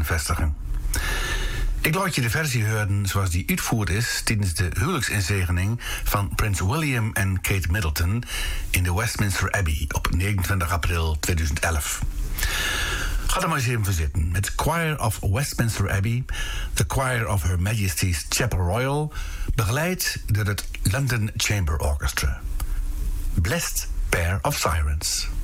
vestigen. Ik laat je de versie horen zoals die uitgevoerd is tijdens de huwelijksinzegening van prins William en Kate Middleton in de Westminster Abbey op 29 april 2011. Ga er maar eens even voor zitten. Het Choir of Westminster Abbey, the Choir of Her Majesty's Chapel Royal, begeleid door het London Chamber Orchestra. Blessed Pair of Sirens.